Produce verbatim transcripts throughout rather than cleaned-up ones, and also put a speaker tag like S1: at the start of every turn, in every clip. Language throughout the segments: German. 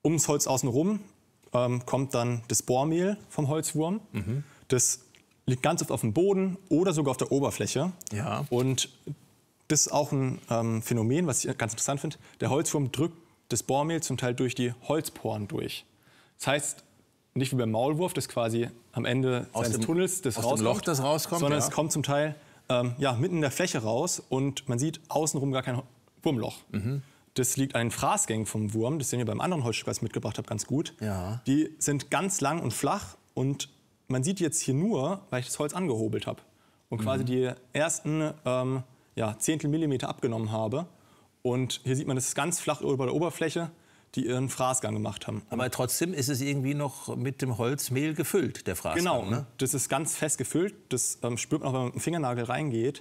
S1: ums Holz außenrum ähm, kommt dann das Bohrmehl vom Holzwurm. Mhm. Das liegt ganz oft auf dem Boden oder sogar auf der Oberfläche.
S2: Ja.
S1: Und das ist auch ein ähm, Phänomen, was ich ganz interessant finde. Der Holzwurm drückt das Bohrmehl zum Teil durch die Holzporen durch. Das heißt, nicht wie beim Maulwurf, das quasi am Ende
S2: aus
S1: seines
S2: dem,
S1: Tunnels das
S2: aus
S1: rauskommt,
S2: dem Loch, das rauskommt,
S1: sondern
S2: ja.
S1: es kommt zum Teil ähm, ja, mitten in der Fläche raus und man sieht außenrum gar kein Wurmloch. Mhm. Das liegt an den Fraßgängen vom Wurm, das sehen wir beim anderen Holzstück, was ich mitgebracht habe, ganz gut.
S2: Ja.
S1: Die sind ganz lang und flach und man sieht jetzt hier nur, weil ich das Holz angehobelt habe und quasi mhm. die ersten ähm, ja, Zehntel Millimeter abgenommen habe. Und hier sieht man, das ist ganz flach über der Oberfläche, die ihren Fraßgang gemacht haben.
S2: Aber trotzdem ist es irgendwie noch mit dem Holzmehl gefüllt, der Fraßgang.
S1: Genau,
S2: ne?
S1: Das ist ganz fest gefüllt. Das ähm, spürt man auch, wenn man mit dem Fingernagel reingeht.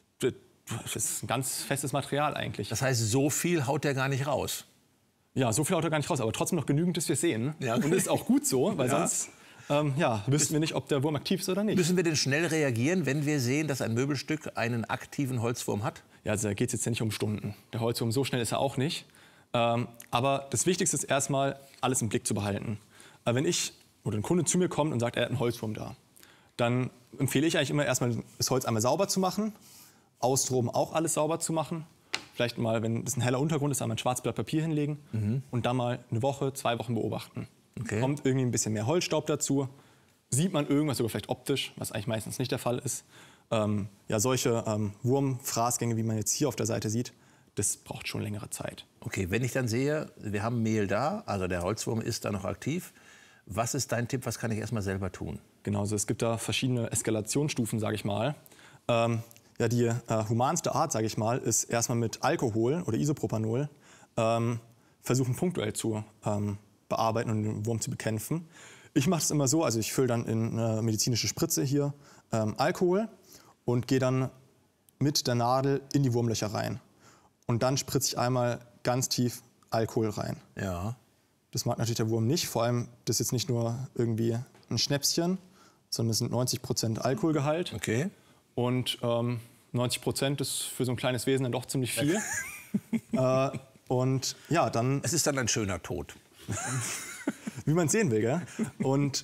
S1: Das ist ein ganz festes Material eigentlich.
S2: Das heißt, so viel haut der gar nicht raus?
S1: Ja, so viel haut er gar nicht raus, aber trotzdem noch genügend, dass wir es sehen. Ja. Und das ist auch gut so, weil ja. sonst ähm, ja, wüssten wir nicht, ob der Wurm aktiv ist oder nicht.
S2: Müssen wir denn schnell reagieren, wenn wir sehen, dass ein Möbelstück einen aktiven Holzwurm hat?
S1: Ja, also da geht es jetzt ja nicht um Stunden. Der Holzwurm, so schnell ist er auch nicht. Ähm, aber das Wichtigste ist erstmal, alles im Blick zu behalten. Aber wenn ich oder ein Kunde zu mir kommt und sagt, er hat einen Holzwurm da, dann empfehle ich eigentlich immer erstmal, das Holz einmal sauber zu machen, außenrum auch alles sauber zu machen. Vielleicht mal, wenn das ein heller Untergrund ist, einmal ein schwarzes Blatt Papier hinlegen mhm. und dann mal eine Woche, zwei Wochen beobachten. Okay. Kommt irgendwie ein bisschen mehr Holzstaub dazu, sieht man irgendwas, sogar vielleicht optisch, was eigentlich meistens nicht der Fall ist. Ähm, ja, solche ähm, Wurmfraßgänge, wie man jetzt hier auf der Seite sieht, das braucht schon längere Zeit.
S2: Okay, wenn ich dann sehe, wir haben Mehl da, also der Holzwurm ist da noch aktiv. Was ist dein Tipp, was kann ich erstmal selber tun?
S1: Genau, also es gibt da verschiedene Eskalationsstufen, sage ich mal. Ähm, ja, die äh, humanste Art, sage ich mal, ist erstmal mit Alkohol oder Isopropanol ähm, versuchen punktuell zu ähm, bearbeiten und den Wurm zu bekämpfen. Ich mache es immer so, also ich fülle dann in eine medizinische Spritze hier ähm, Alkohol und gehe dann mit der Nadel in die Wurmlöcher rein. Und dann spritze ich einmal ganz tief Alkohol rein.
S2: Ja.
S1: Das mag natürlich der Wurm nicht. Vor allem, das ist jetzt nicht nur irgendwie ein Schnäpschen, sondern es sind neunzig Prozent Alkoholgehalt.
S2: Okay.
S1: Und ähm, neunzig Prozent ist für so ein kleines Wesen dann doch ziemlich viel. äh, und ja, dann...
S2: Es ist dann ein schöner Tod.
S1: Wie man es sehen will, gell? Und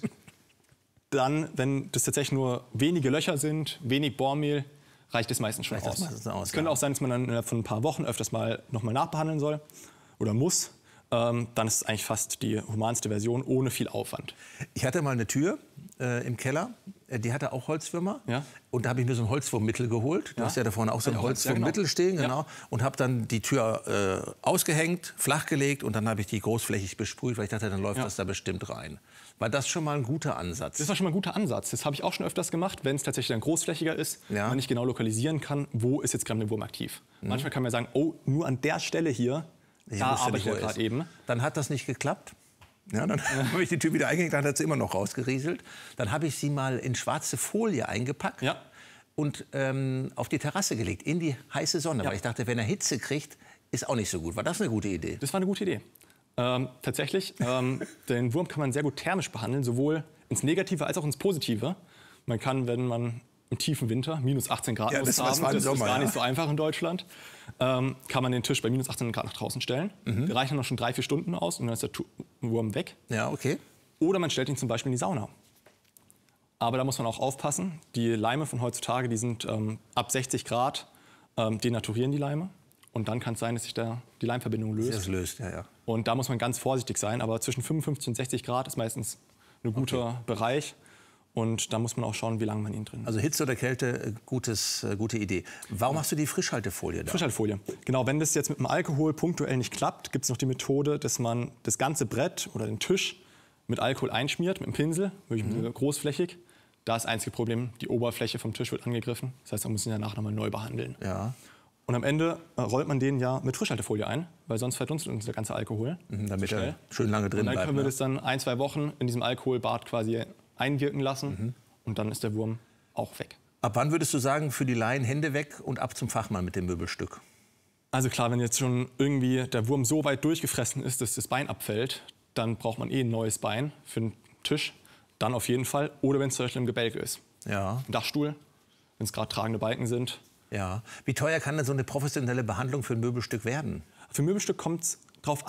S1: dann, wenn das tatsächlich nur wenige Löcher sind, wenig Bohrmehl, reicht es meistens schon aus. Es aus, könnte ja. auch sein, dass man dann innerhalb von ein paar Wochen öfters mal nochmal nachbehandeln soll oder muss. Ähm, dann ist es eigentlich fast die humanste Version ohne viel Aufwand.
S2: Ich hatte mal eine Tür äh, im Keller, die hatte auch Holzwürmer. Ja. Und da habe ich mir so ein Holzwurmmittel geholt. Du ja. hast ja da vorne auch so ein Holzwurmmittel ja, genau. stehen. Genau. Ja. Und habe dann die Tür äh, ausgehängt, flachgelegt und dann habe ich die großflächig besprüht, weil ich dachte, dann läuft ja. das da bestimmt rein. War das schon mal ein guter Ansatz?
S1: Das war schon mal ein guter Ansatz. Das habe ich auch schon öfters gemacht, wenn es tatsächlich dann großflächiger ist, ja. man nicht genau lokalisieren kann, wo ist jetzt gerade der Wurm aktiv. Mhm. Manchmal kann man sagen, oh, nur an der Stelle hier,
S2: ich
S1: da arbeitet er gerade eben.
S2: Dann hat das nicht geklappt. Ja, dann ja. habe ich die Tür wieder eingehängt, dann hat sie immer noch rausgerieselt. Dann habe ich sie mal in schwarze Folie eingepackt ja. und ähm, auf die Terrasse gelegt, in die heiße Sonne. Ja. Weil ich dachte, wenn er Hitze kriegt, ist auch nicht so gut. War das eine gute Idee?
S1: Das war eine gute Idee. Ähm, tatsächlich, ähm, den Wurm kann man sehr gut thermisch behandeln, sowohl ins Negative als auch ins Positive. Man kann, wenn man im tiefen Winter minus achtzehn Grad
S2: ja, das,
S1: haben, das
S2: Sommer,
S1: ist gar
S2: ja.
S1: nicht so einfach in Deutschland, ähm, kann man den Tisch bei minus achtzehn Grad nach draußen stellen. Mhm. Wir reichen noch schon drei, vier Stunden aus und dann ist der Wurm weg.
S2: Ja, okay.
S1: Oder man stellt ihn zum Beispiel in die Sauna. Aber da muss man auch aufpassen. Die Leime von heutzutage, die sind ähm, ab sechzig Grad, ähm, denaturieren die Leime. Und dann kann es sein, dass sich da die Leimverbindung löst.
S2: Das löst, ja, ja.
S1: Und da muss man ganz vorsichtig sein. Aber zwischen fünfundfünfzig und sechzig Grad ist meistens ein guter okay. Bereich. Und da muss man auch schauen, wie lange man ihn drin hat.
S2: Also Hitze oder Kälte, gutes, äh, gute Idee. Warum hast du die Frischhaltefolie da?
S1: Frischhaltefolie. Genau, wenn das jetzt mit dem Alkohol punktuell nicht klappt, gibt es noch die Methode, dass man das ganze Brett oder den Tisch mit Alkohol einschmiert, mit dem Pinsel, wirklich mhm. großflächig. Da ist das einzige Problem, die Oberfläche vom Tisch wird angegriffen. Das heißt, man muss ihn danach nochmal neu behandeln.
S2: Ja.
S1: Und am Ende äh, rollt man den ja mit Frischhaltefolie ein, weil sonst verdunstet uns der ganze Alkohol.
S2: Mhm, damit er schön lange drin bleibt.
S1: Und dann
S2: bleibt,
S1: können wir
S2: ne?
S1: das dann ein, zwei Wochen in diesem Alkoholbad quasi einwirken lassen. Mhm. Und dann ist der Wurm auch weg.
S2: Ab wann würdest du sagen, für die Laien Hände weg und ab zum Fachmann mit dem Möbelstück?
S1: Also klar, wenn jetzt schon irgendwie der Wurm so weit durchgefressen ist, dass das Bein abfällt, dann braucht man eh ein neues Bein für den Tisch. Dann auf jeden Fall. Oder wenn es zum Beispiel im Gebälk ist.
S2: Ja.
S1: Ein Dachstuhl, wenn es gerade tragende Balken sind.
S2: Ja. Wie teuer kann denn so eine professionelle Behandlung für ein Möbelstück werden?
S1: Für ein Möbelstück kommt es drauf an.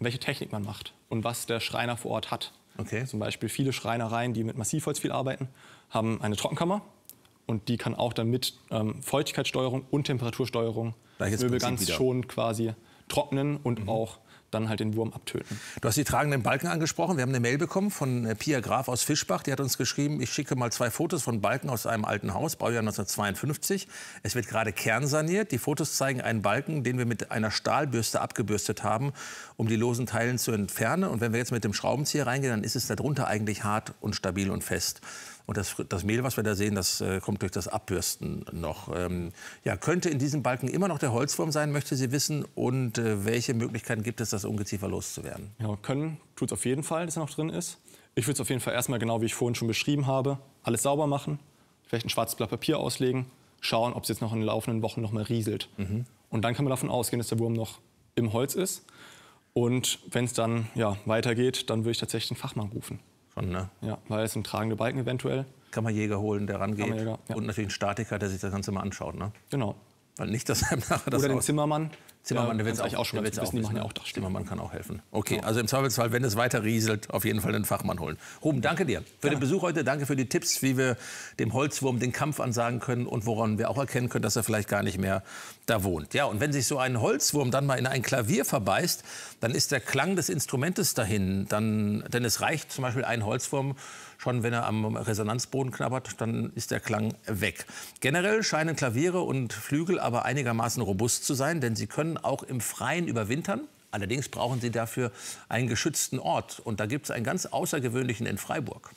S1: welche Technik man macht und was der Schreiner vor Ort hat.
S2: Okay.
S1: Zum Beispiel viele Schreinereien, die mit Massivholz viel arbeiten, haben eine Trockenkammer. Und die kann auch dann mit ähm, Feuchtigkeitssteuerung und Temperatursteuerung das Möbel ganz schon quasi trocknen und mhm. auch dann halt den Wurm abtöten.
S2: Du hast die tragenden Balken angesprochen. Wir haben eine Mail bekommen von Pia Graf aus Fischbach. Die hat uns geschrieben, ich schicke mal zwei Fotos von Balken aus einem alten Haus, Baujahr neunzehnhundertzweiundfünfzig. Es wird gerade kernsaniert. Die Fotos zeigen einen Balken, den wir mit einer Stahlbürste abgebürstet haben, um die losen Teilen zu entfernen. Und wenn wir jetzt mit dem Schraubenzieher reingehen, dann ist es darunter eigentlich hart und stabil und fest. Und das, das Mehl, was wir da sehen, das äh, kommt durch das Abbürsten noch. Ähm, ja, könnte in diesem Balken immer noch der Holzwurm sein, möchte sie wissen. Und äh, welche Möglichkeiten gibt es, das Ungeziefer loszuwerden?
S1: Ja, können tut es auf jeden Fall, dass er noch drin ist. Ich würde es auf jeden Fall erstmal, genau wie ich vorhin schon beschrieben habe, alles sauber machen. Vielleicht ein schwarzes Blatt Papier auslegen, schauen, ob es jetzt noch in den laufenden Wochen noch mal rieselt. Mhm. Und dann kann man davon ausgehen, dass der Wurm noch im Holz ist. Und wenn es dann ja, weitergeht, dann würde ich tatsächlich einen Fachmann rufen.
S2: Schon, ne?
S1: Ja, weil es sind tragende Balken eventuell.
S2: Kann man Jäger holen, der rangeht.
S1: Kammerjäger, ja.
S2: Und natürlich einen Statiker, der sich das Ganze mal anschaut. Ne?
S1: Genau.
S2: Weil nicht, dass einem nachher das
S1: Oder den Zimmermann.
S2: Zimmermann, der wird es
S1: auch, auch schon
S2: ganz
S1: wissen, die machen ja auch
S2: das Zimmermann kann auch helfen. Okay,
S1: ja.
S2: Also im Zweifelsfall, wenn es weiter rieselt, auf jeden Fall einen Fachmann holen. Ruben, danke dir für ja. den Besuch heute. Danke für die Tipps, wie wir dem Holzwurm den Kampf ansagen können und woran wir auch erkennen können, dass er vielleicht gar nicht mehr da wohnt. Ja, und wenn sich so ein Holzwurm dann mal in ein Klavier verbeißt, dann ist der Klang des Instrumentes dahin. Dann, denn es reicht zum Beispiel ein Holzwurm schon, wenn er am Resonanzboden knabbert, dann ist der Klang weg. Generell scheinen Klaviere und Flügel aber einigermaßen robust zu sein, denn sie können auch im Freien überwintern. Allerdings brauchen sie dafür einen geschützten Ort. Und da gibt es einen ganz außergewöhnlichen in Freiburg.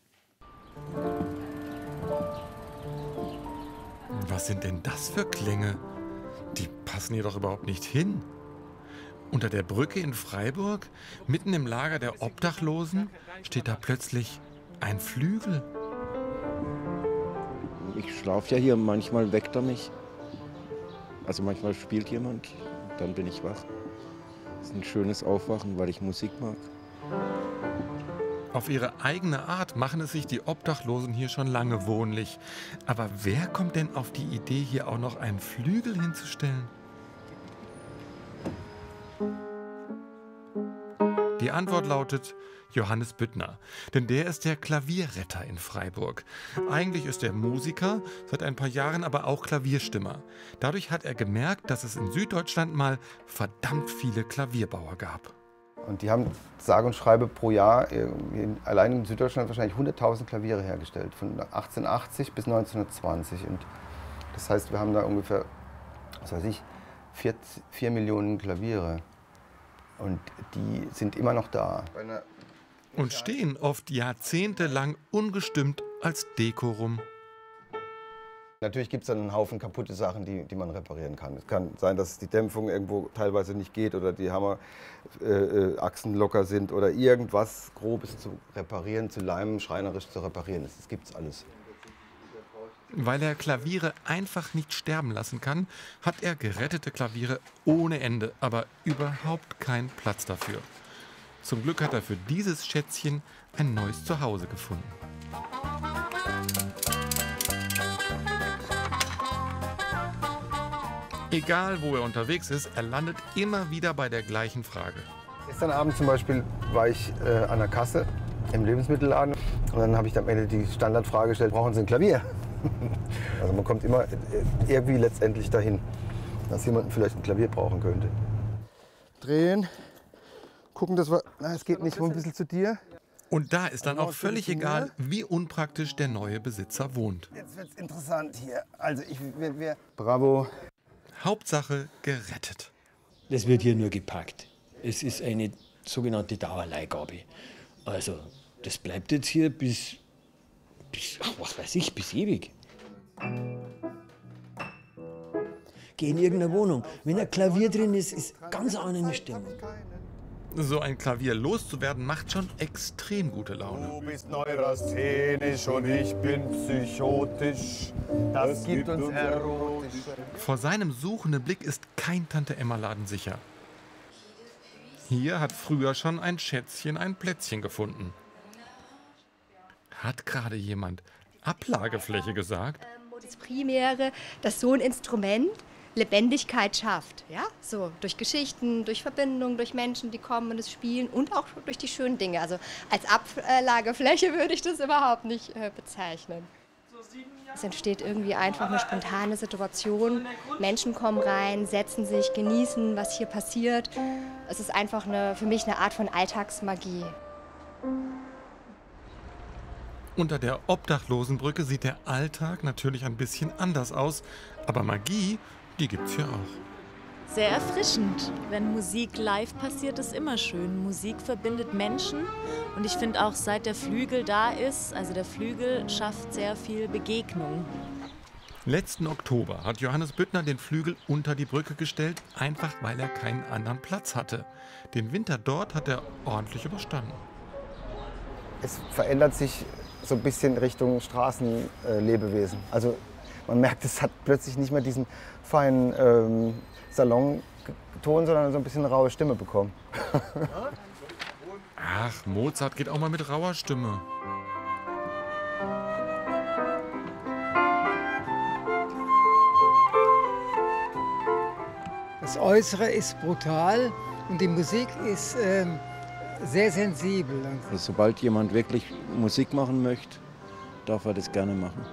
S3: Was sind denn das für Klänge? Die passen hier doch überhaupt nicht hin. Unter der Brücke in Freiburg, mitten im Lager der Obdachlosen, steht da plötzlich ein Flügel.
S4: Ich schlafe ja hier, manchmal weckt er mich. Also manchmal spielt jemand, dann bin ich wach. Das ist ein schönes Aufwachen, weil ich Musik mag.
S3: Auf ihre eigene Art machen es sich die Obdachlosen hier schon lange wohnlich. Aber wer kommt denn auf die Idee, hier auch noch einen Flügel hinzustellen? Die Antwort lautet Johannes Büttner, denn der ist der Klavierretter in Freiburg. Eigentlich ist er Musiker, seit ein paar Jahren aber auch Klavierstimmer. Dadurch hat er gemerkt, dass es in Süddeutschland mal verdammt viele Klavierbauer gab.
S5: Und die haben sage und schreibe pro Jahr allein in Süddeutschland wahrscheinlich hunderttausend Klaviere hergestellt, von achtzehnhundertachtzig bis neunzehnhundertzwanzig. Und das heißt, wir haben da ungefähr, was weiß ich, vier, vier Millionen Klaviere. Und die sind immer noch da.
S3: Und stehen oft jahrzehntelang ungestimmt als Deko rum.
S5: Natürlich gibt es dann einen Haufen kaputte Sachen, die, die man reparieren kann. Es kann sein, dass die Dämpfung irgendwo teilweise nicht geht oder die Hammerachsen äh, locker sind oder irgendwas Grobes zu reparieren, zu leimen, schreinerisch zu reparieren. Das, das gibt es alles.
S3: Weil er Klaviere einfach nicht sterben lassen kann, hat er gerettete Klaviere ohne Ende, aber überhaupt keinen Platz dafür. Zum Glück hat er für dieses Schätzchen ein neues Zuhause gefunden. Egal, wo er unterwegs ist, er landet immer wieder bei der gleichen Frage.
S5: Gestern Abend zum Beispiel war ich äh, an der Kasse im Lebensmittelladen und dann habe ich am Ende die Standardfrage gestellt, brauchen Sie ein Klavier? Also man kommt immer irgendwie letztendlich dahin, dass jemand vielleicht ein Klavier brauchen könnte. Drehen, gucken, dass wir, na, es geht nicht, ein bisschen zu dir.
S3: Und da ist dann auch völlig egal, wie unpraktisch der neue Besitzer wohnt.
S5: Jetzt wird's interessant hier. Also ich, wir, wir Bravo.
S3: Hauptsache gerettet.
S6: Das wird hier nur gepackt. Es ist eine sogenannte Dauerleihgabe. Also das bleibt jetzt hier bis, bis ach, was weiß ich, bis ewig. Geh in irgendeine Wohnung. Wenn ein Klavier drin ist, ist ganz eine Stimmung.
S3: So ein Klavier loszuwerden, macht schon extrem gute Laune.
S7: Du bist neurasthenisch und ich bin psychotisch. Das, das gibt uns erotisch.
S3: Vor seinem suchenden Blick ist kein Tante-Emma-Laden sicher. Hier hat früher schon ein Schätzchen ein Plätzchen gefunden. Hat gerade jemand Ablagefläche gesagt?
S8: Das Primäre, dass so ein Instrument Lebendigkeit schafft. Ja? So, durch Geschichten, durch Verbindungen, durch Menschen, die kommen und es spielen und auch durch die schönen Dinge. Also als Ablagefläche würde ich das überhaupt nicht äh, bezeichnen. Es entsteht irgendwie einfach eine spontane Situation. Menschen kommen rein, setzen sich, genießen, was hier passiert. Es ist einfach eine, für mich eine Art von Alltagsmagie.
S3: Unter der Obdachlosenbrücke sieht der Alltag natürlich ein bisschen anders aus. Aber Magie, die gibt's hier auch.
S9: Sehr erfrischend. Wenn Musik live passiert, ist immer schön. Musik verbindet Menschen. Und ich finde auch, seit der Flügel da ist, also der Flügel schafft sehr viel Begegnung.
S3: Letzten Oktober hat Johannes Büttner den Flügel unter die Brücke gestellt, einfach weil er keinen anderen Platz hatte. Den Winter dort hat er ordentlich überstanden.
S5: Es verändert sich so ein bisschen Richtung Straßenlebewesen. Also man merkt, es hat plötzlich nicht mehr diesen feinen ähm, Salonton, sondern so ein bisschen eine raue Stimme bekommen.
S3: Ach, Mozart geht auch mal mit rauer Stimme.
S10: Das Äußere ist brutal und die Musik ist ähm, sehr sensibel.
S4: Also sobald jemand wirklich Musik machen möchte, darf er das gerne machen.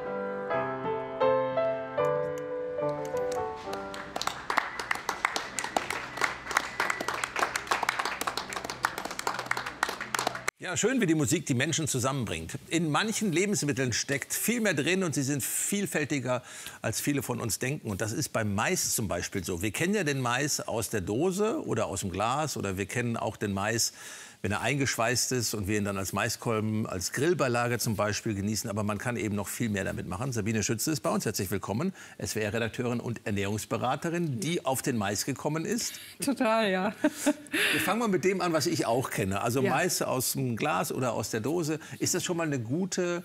S2: Ja, schön, wie die Musik die Menschen zusammenbringt. In manchen Lebensmitteln steckt viel mehr drin und sie sind vielfältiger, als viele von uns denken. Und das ist beim Mais zum Beispiel so. Wir kennen ja den Mais aus der Dose oder aus dem Glas oder wir kennen auch den Mais, wenn er eingeschweißt ist und wir ihn dann als Maiskolben, als Grillbeilage zum Beispiel genießen. Aber man kann eben noch viel mehr damit machen. Sabine Schütze ist bei uns. Herzlich willkommen. S W R-Redakteurin und Ernährungsberaterin, die auf den Mais gekommen ist.
S11: Total, ja.
S2: Wir fangen mal mit dem an, was ich auch kenne. Also
S11: ja.
S2: Mais aus dem Glas oder aus der Dose. Ist das schon mal eine gute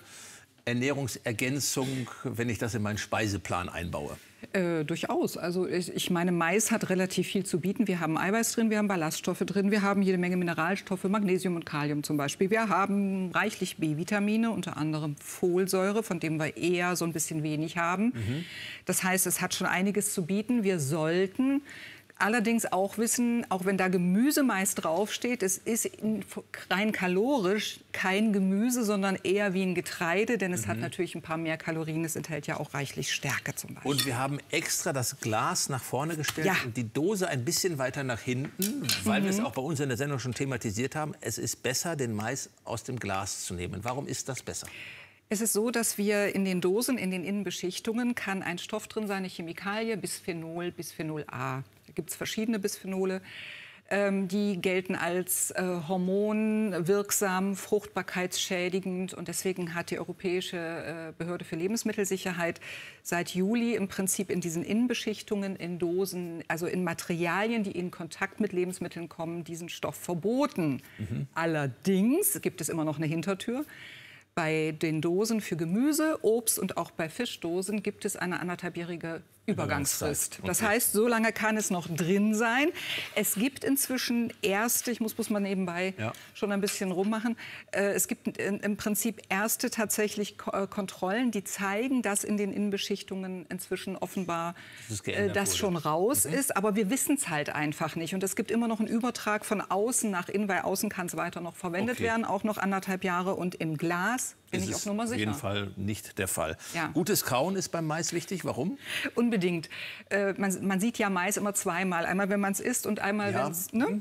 S2: Ernährungsergänzung, wenn ich das in meinen Speiseplan einbaue?
S11: Äh, durchaus. Also ich, ich meine, Mais hat relativ viel zu bieten. Wir haben Eiweiß drin, wir haben Ballaststoffe drin, wir haben jede Menge Mineralstoffe, Magnesium und Kalium zum Beispiel. Wir haben reichlich B-Vitamine, unter anderem Folsäure, von dem wir eher so ein bisschen wenig haben. Mhm. Das heißt, es hat schon einiges zu bieten. Wir sollten allerdings auch wissen, auch wenn da Gemüse meist draufsteht, es ist rein kalorisch kein Gemüse, sondern eher wie ein Getreide, denn es mhm. hat natürlich ein paar mehr Kalorien. Es enthält ja auch reichlich Stärke zum Beispiel.
S2: Und wir haben extra das Glas nach vorne gestellt
S11: ja.
S2: und die Dose ein bisschen weiter nach hinten, weil mhm. wir es auch bei uns in der Sendung schon thematisiert haben. Es ist besser, den Mais aus dem Glas zu nehmen. Warum ist das besser?
S11: Es ist so, dass wir in den Dosen, in den Innenbeschichtungen, kann ein Stoff drin sein, eine Chemikalie, Bisphenol, Bisphenol A. Da gibt es verschiedene Bisphenole. Ähm, die gelten als äh, hormonwirksam, fruchtbarkeitsschädigend. Und deswegen hat die Europäische äh, Behörde für Lebensmittelsicherheit seit Juli im Prinzip in diesen Innenbeschichtungen, in Dosen, also in Materialien, die in Kontakt mit Lebensmitteln kommen, diesen Stoff verboten. Mhm. Allerdings gibt es immer noch eine Hintertür. Bei den Dosen für Gemüse, Obst und auch bei Fischdosen gibt es eine anderthalbjährige Übergangsfrist. Okay. Das heißt, so lange kann es noch drin sein. Es gibt inzwischen erste, ich muss bloß mal nebenbei ja. schon ein bisschen rummachen, äh, es gibt im Prinzip erste tatsächlich Ko Kontrollen, die zeigen, dass in den Innenbeschichtungen inzwischen offenbar das, äh, das schon raus mhm. ist. Aber wir wissen es halt einfach nicht. Und es gibt immer noch einen Übertrag von außen nach innen, weil außen kann es weiter noch verwendet okay. werden, auch noch anderthalb Jahre. Und im Glas bin ich auf Nummer sicher.
S2: Auf jeden Fall nicht der Fall.
S11: Ja.
S2: Gutes Kauen ist beim Mais wichtig. Warum?
S11: Unbedingt. Äh, man, man sieht ja Mais immer zweimal. Einmal, wenn man es isst und einmal,
S2: ja.
S11: wenn es... Ne?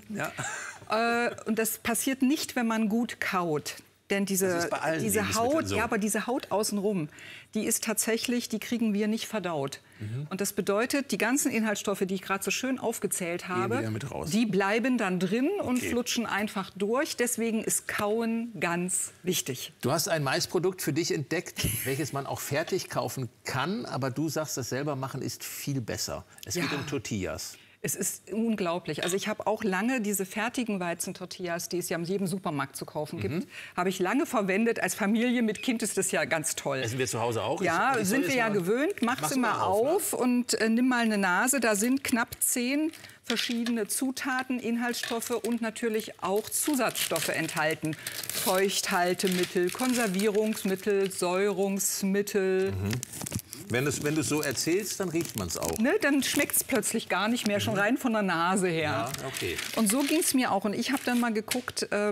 S2: Ja.
S11: Äh, und das passiert nicht, wenn man gut kaut. Denn diese, diese Haut, so. ja, aber diese Haut außenrum, die ist tatsächlich, die kriegen wir nicht verdaut. Mhm. Und das bedeutet, die ganzen Inhaltsstoffe, die ich gerade so schön aufgezählt habe, die bleiben dann drin okay. und flutschen einfach durch. Deswegen ist Kauen ganz wichtig.
S2: Du hast ein Maisprodukt für dich entdeckt, welches man auch fertig kaufen kann. Aber du sagst, das selber machen ist viel besser. Es ja. geht um Tortillas.
S11: Es ist unglaublich. Also ich habe auch lange diese fertigen Weizentortillas, die es ja in jedem Supermarkt zu kaufen gibt, mhm. habe ich lange verwendet. Als Familie mit Kind ist das ja ganz toll.
S2: Essen wir zu Hause auch?
S11: Ja,
S2: ich, ich
S11: sind wir ja gewöhnt. Mach sie mal auf, auf ne? und äh, nimm mal eine Nase. Da sind knapp zehn verschiedene Zutaten, Inhaltsstoffe und natürlich auch Zusatzstoffe enthalten. Feuchthaltemittel, Konservierungsmittel, Säurungsmittel.
S2: Mhm. Wenn du es wenn so erzählst, dann riecht man es auch.
S11: Ne, dann schmeckt es plötzlich gar nicht mehr, schon rein von der Nase her.
S2: Ja, okay.
S11: Und so ging es mir auch. Und ich habe dann mal geguckt, äh,